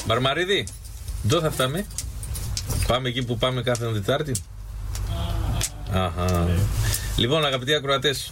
Μαρμαρίδη, εδώ θα φτάμε. Πάμε εκεί που πάμε κάθε Τετάρτη. Αχα. Λοιπόν, αγαπητοί ακροατές,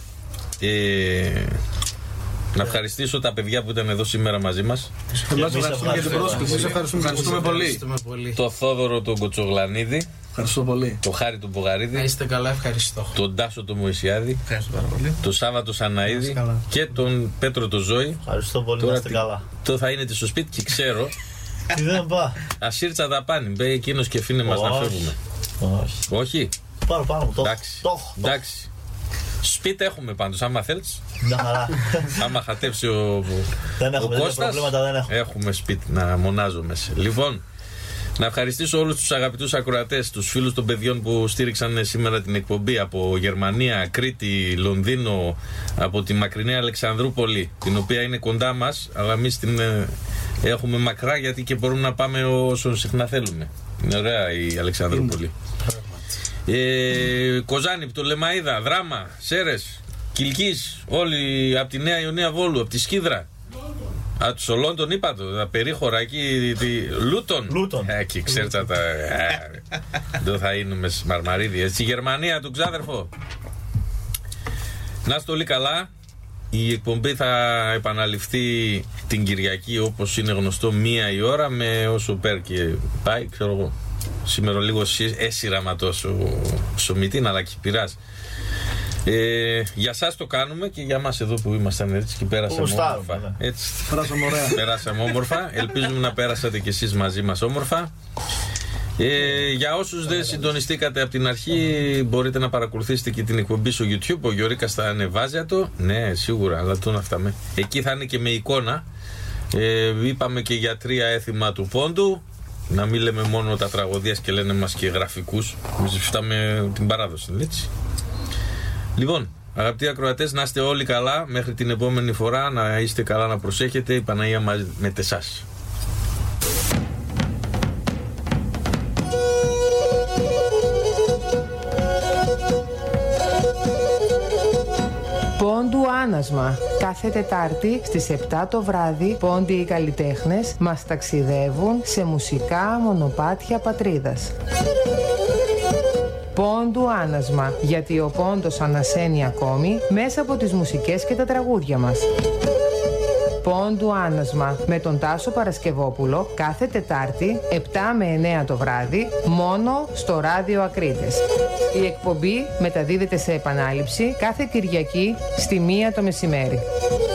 να ευχαριστήσω τα παιδιά που ήταν εδώ σήμερα μαζί μας. Ευχαριστούμε για την πρόσκληση. Ευχαριστούμε πολύ. Το Θόδωρο τον Κοτσογλανίδη. Ευχαριστώ πολύ. Το Χάρη του Μπογαρίδη. Να είστε καλά, ευχαριστώ. Τον Τάσο τον Μωυσιάδη. Ευχαριστώ πάρα πολύ. Τον Σάββατο Σαναίδη. Και τον Πέτρο τον Ζώη. Ευχαριστώ πολύ, να είστε καλά. Το θα είναι στο σπίτι και ξέρω. Τι δεν πά. Ασύρτσα τα πάνη. Μπε εκείνος και αφήνε μας να φεύγουμε. Όχι. Πάρω πάνω μου. Εντάξει. Σπίτι έχουμε πάντως, άμα θέλεις. Μια χαρά. Άμα χατεύσει ο Κώστας, έχουμε σπίτι να μονάζομαι. Λοιπόν, να ευχαριστήσω όλους τους αγαπητούς ακροατές, τους φίλους των παιδιών που στήριξαν σήμερα την εκπομπή από Γερμανία, Κρήτη, Λονδίνο, από τη μακρινή Αλεξανδρούπολη, την οποία είναι κοντά μας, αλλά εμείς την έχουμε μακρά γιατί και μπορούμε να πάμε όσο συχνά θέλουμε. Είναι ωραία η Αλεξανδρούπολη. Κοζάνη, Πτολεμαΐδα, Δράμα, Σέρες, Κιλκής, όλοι από τη Νέα Ιωνία Βόλου, από τη Σκίδρα. Από του Σολών τον είπα τα περίχωρα εκεί, Λούτον. Εκεί ξέρετε τα. Δεν θα είναι με Μαρμαρίδη. Έτσι, Γερμανία, τον ξάδερφο. Να είστε όλοι καλά. Η εκπομπή θα επαναληφθεί την Κυριακή, όπως είναι γνωστό, 1 η ώρα, με όσο πέρ πάει, ξέρω εγώ. Σήμερα λίγο έσυραμα τόσο Σομιτίν, αλλά και πειράζει. Για σας το κάνουμε και για μας εδώ που ήμασταν έτσι και πέρασαμε όμορφα. Έτσι. Περάσαμε όμορφα. Ελπίζουμε να πέρασατε κι εσείς μαζί μας όμορφα. Για όσους δεν συντονιστήκατε από την αρχή, μπορείτε να παρακολουθήσετε και την εκπομπή στο YouTube. Ο Γιωρίκας θα ανεβάζει το. Ναι, σίγουρα, αλλά το να φτάμε. Εκεί θα είναι και με εικόνα. Είπαμε και για 3 έθιμα του Πόντου. Να μην λέμε μόνο τα τραγωδίας και λένε μας και γραφικούς. Εμείς φτάμε την παράδοση, έτσι. Λοιπόν, αγαπητοί ακροατές, να είστε όλοι καλά. Μέχρι την επόμενη φορά να είστε καλά, να προσέχετε. Η Παναγία μαζί με εσάς. Πόντου Άνασμα. Κάθε Τετάρτη στις 7 το βράδυ, πόντοι οι καλλιτέχνες μας ταξιδεύουν σε μουσικά μονοπάτια πατρίδας. Πόντου Άνασμα, γιατί ο πόντος ανασένει ακόμη μέσα από τις μουσικές και τα τραγούδια μας. Πόντου Άνασμα με τον Τάσο Παρασκευόπουλο κάθε Τετάρτη 7 με 9 το βράδυ, μόνο στο ράδιο Ακρίτες. Η εκπομπή μεταδίδεται σε επανάληψη κάθε Κυριακή στη 1 το μεσημέρι.